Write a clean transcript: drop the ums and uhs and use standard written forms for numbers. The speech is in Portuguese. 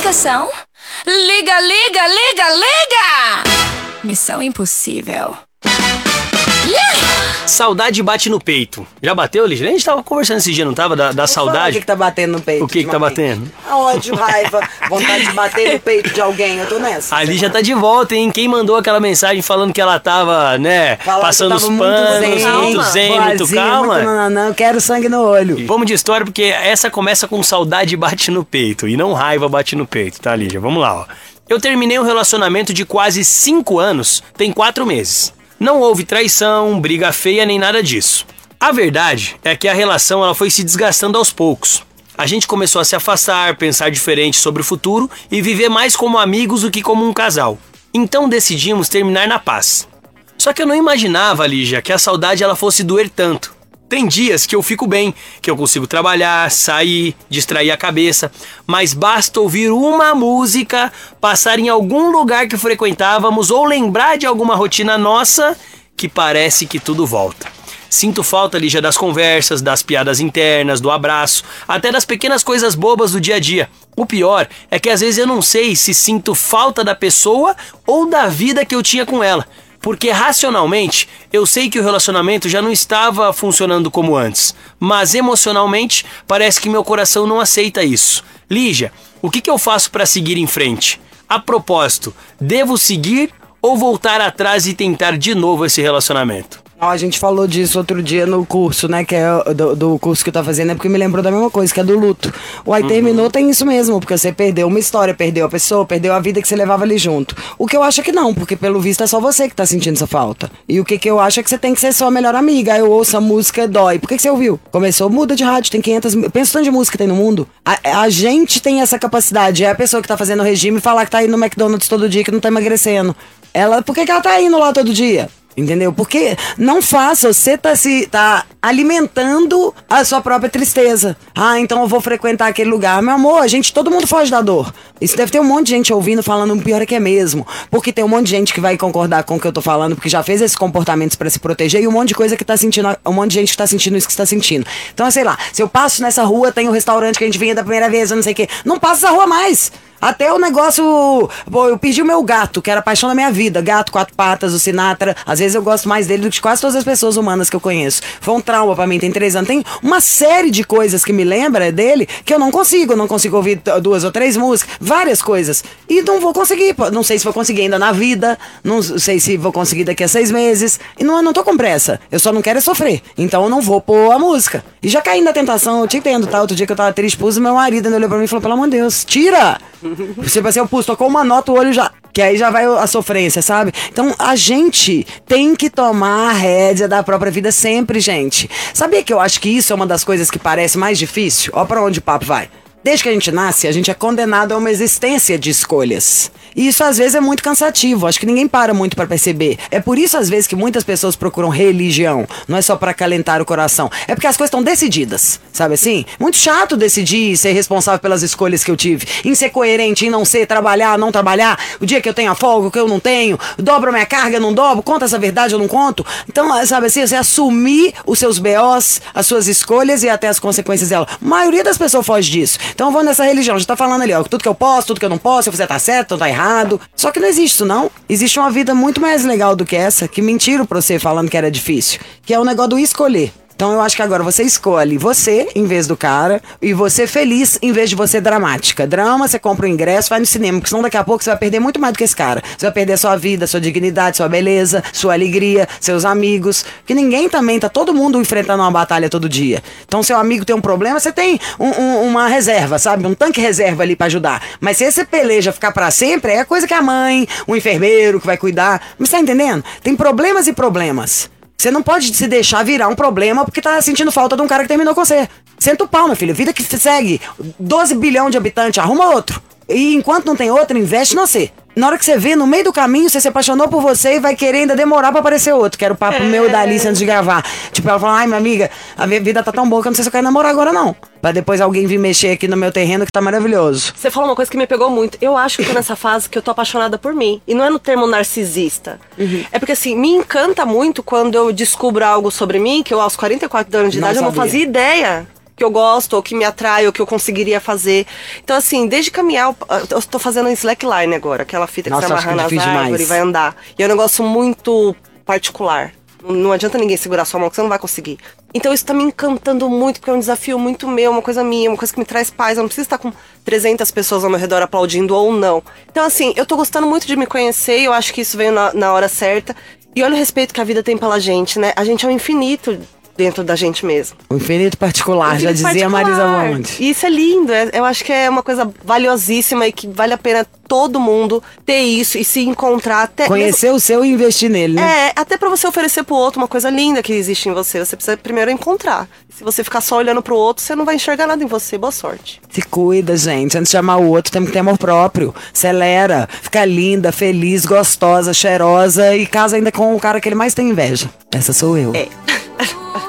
estação? Liga, liga, liga, liga! Missão impossível. Saudade bate no peito. Já bateu, Lígia? A gente tava conversando esse dia, não tava? Da saudade. O que tá batendo no peito? O que tá batendo? Ódio, raiva, vontade de bater no peito de alguém. Eu tô nessa. A Lígia tá de volta, hein? Quem mandou aquela mensagem falando que ela tava, né, passando os panos, muito zen, muito calma? Não, eu quero sangue no olho. Vamos de história, porque essa começa com saudade bate no peito e não raiva bate no peito, tá, Lígia? Vamos lá, ó. Eu terminei um relacionamento de quase 5 anos, tem 4 meses. Não houve traição, briga feia, nem nada disso. A verdade é que a relação ela foi se desgastando aos poucos. A gente começou a se afastar, pensar diferente sobre o futuro e viver mais como amigos do que como um casal. Então decidimos terminar na paz. Só que eu não imaginava, Lígia, que a saudade ela fosse doer tanto. Tem dias que eu fico bem, que eu consigo trabalhar, sair, distrair a cabeça, mas basta ouvir uma música, passar em algum lugar que frequentávamos ou lembrar de alguma rotina nossa que parece que tudo volta. Sinto falta, Lígia, das conversas, das piadas internas, do abraço, até das pequenas coisas bobas do dia a dia. O pior é que às vezes eu não sei se sinto falta da pessoa ou da vida que eu tinha com ela. Porque racionalmente eu sei que o relacionamento já não estava funcionando como antes, mas emocionalmente parece que meu coração não aceita isso. Lígia, o que eu faço para seguir em frente? A propósito, devo seguir ou voltar atrás e tentar de novo esse relacionamento? A gente falou disso outro dia no curso, né? Que é do curso que eu tô fazendo, é porque me lembrou da mesma coisa, que é do luto. O aí terminou, tem isso mesmo, porque você perdeu uma história, perdeu a pessoa, perdeu a vida que você levava ali junto. O que eu acho é que não, porque pelo visto é só você que tá sentindo essa falta. E o que eu acho é que você tem que ser sua melhor amiga. Aí eu ouço a música, dói. Por que você ouviu? Começou, muda de rádio, tem 500 mil. Pensa o tanto de música que tem no mundo. A gente tem essa capacidade. É a pessoa que tá fazendo regime falar que tá indo no McDonald's todo dia, que não tá emagrecendo. Por que ela tá indo lá todo dia? Entendeu? Porque não faça, você tá alimentando a sua própria tristeza. Então eu vou frequentar aquele lugar. Meu amor, todo mundo foge da dor. Isso deve ter um monte de gente ouvindo, falando, o pior é que é mesmo. Porque tem um monte de gente que vai concordar com o que eu tô falando, porque já fez esses comportamentos pra se proteger, e um monte de coisa que tá sentindo, um monte de gente que tá sentindo isso que você tá sentindo. Então, sei lá, se eu passo nessa rua, tem um restaurante que a gente vinha da primeira vez, eu não sei o quê. Não passa essa rua mais. Até o negócio... Pô, eu pedi o meu gato, que era a paixão da minha vida. Gato, 4 patas, o Sinatra. Às vezes eu gosto mais dele do que quase todas as pessoas humanas que eu conheço. Foi um trauma pra mim, tem 3 anos. Tem uma série de coisas que me lembra dele que eu não consigo. Eu não consigo ouvir 2 ou 3 músicas. Várias coisas. E não vou conseguir. Não sei se vou conseguir ainda na vida. Não sei se vou conseguir daqui a 6 meses. E não tô com pressa. Eu só não quero é sofrer. Então eu não vou pôr a música. E já caí na tentação. Eu te entendo, tá? Outro dia que eu tava triste, pus o meu marido, ele olhou pra mim e falou, pelo amor de Deus, tira! Você vai ser o pulso, tocou uma nota, o olho já... Que aí já vai a sofrência, sabe? Então a gente tem que tomar a rédea da própria vida sempre, gente. Sabia que eu acho que isso é uma das coisas que parece mais difícil? Ó pra onde o papo vai. Desde que a gente nasce, a gente é condenado a uma existência de escolhas. E isso às vezes é muito cansativo, acho que ninguém para muito pra perceber. É por isso às vezes que muitas pessoas procuram religião. Não é só pra acalentar o coração, é porque as coisas estão decididas, sabe assim? Muito chato decidir ser responsável pelas escolhas que eu tive, em ser coerente, em não ser, trabalhar, não trabalhar, o dia que eu tenho a folga, o que eu não tenho, dobro a minha carga, não dobro, conta essa verdade, eu não conto. Então, sabe assim, você assumir os seus BOs, as suas escolhas e até as consequências dela. A maioria das pessoas foge disso. Então eu vou nessa religião, já tá falando ali, ó, tudo que eu posso, tudo que eu não posso, se eu fizer tá certo, tá errado. Só que não existe isso, não. Existe uma vida muito mais legal do que essa, que mentiram pra você falando que era difícil, que é o negócio do escolher. Então eu acho que agora você escolhe você em vez do cara, e você feliz em vez de você dramática. Drama, você compra o ingresso, vai no cinema, porque senão daqui a pouco você vai perder muito mais do que esse cara. Você vai perder a sua vida, sua dignidade, sua beleza, sua alegria, seus amigos. Porque ninguém também, tá todo mundo enfrentando uma batalha todo dia. Então seu amigo tem um problema, você tem uma reserva, sabe? Um tanque reserva ali pra ajudar. Mas se esse peleja ficar pra sempre, é coisa que a mãe, o enfermeiro que vai cuidar. Mas tá entendendo? Tem problemas e problemas. Você não pode se deixar virar um problema porque tá sentindo falta de um cara que terminou com você. Senta o pau, meu filho. Vida que segue. 12 bilhões de habitantes, arruma outro. E enquanto não tem outro, investe no você. Na hora que você vê, no meio do caminho, você se apaixonou por você e vai querer ainda demorar pra aparecer outro. Que era o papo meu e da Alice antes de gravar. Tipo, ela falou, ai, minha amiga, a minha vida tá tão boa que eu não sei se eu quero namorar agora, não. Pra depois alguém vir mexer aqui no meu terreno que tá maravilhoso. Você falou uma coisa que me pegou muito. Eu acho que eu tô nessa fase que eu tô apaixonada por mim. E não é no termo narcisista. É porque, assim, me encanta muito quando eu descubro algo sobre mim, que eu aos 44 anos de idade eu não fazia ideia que eu gosto, ou que me atrai, ou que eu conseguiria fazer. Então, assim, desde caminhar, eu tô fazendo slackline agora, aquela fita que Nossa, você acho que amarra nas difícil árvores demais. e vai andar. E é um negócio muito particular. Não adianta ninguém segurar sua mão, que você não vai conseguir. Então isso tá me encantando muito, porque é um desafio muito meu, uma coisa minha, uma coisa que me traz paz. Eu não preciso estar com 300 pessoas ao meu redor aplaudindo ou não. Então, assim, eu tô gostando muito de me conhecer, eu acho que isso veio na hora certa. E olha o respeito que a vida tem pela gente, né? A gente é um infinito dentro da gente mesmo. O infinito particular, já Infinito dizia particular. Marisa Monte. E isso é lindo, eu acho que é uma coisa valiosíssima e que vale a pena todo mundo ter isso e se encontrar. Até Conhecer o seu e investir nele, né? até pra você oferecer pro outro uma coisa linda que existe em você. Você precisa primeiro encontrar. Se você ficar só olhando pro outro, você não vai enxergar nada em você. Boa sorte. Se cuida, gente. Antes de chamar o outro, temos que ter amor próprio. Acelera, fica linda, feliz, gostosa, cheirosa e casa ainda com o cara que ele mais tem inveja. Essa sou eu. É.